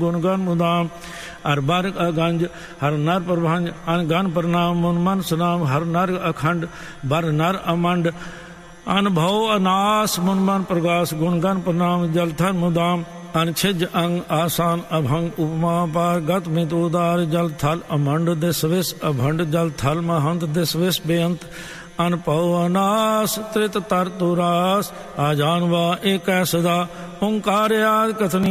गुणगन मुदाम हर बर अगंज हर नर प्रभंज अनगन प्रणाम मुन मन सुनाम हर नर अखंड बर नर अमंड अनुभव अनास मुन मन प्रगास गुणगन प्रणाम जलथन मुदाम अनछिज अंग आसान अभंग उपमा पार गत मित उदार जल थल अमंड दिस विस अभंड जल थल महंत दिस विस बेअंत अनपव अनास त्रित तर तुरास आजानवा एक सदा ओंकार आद कथनी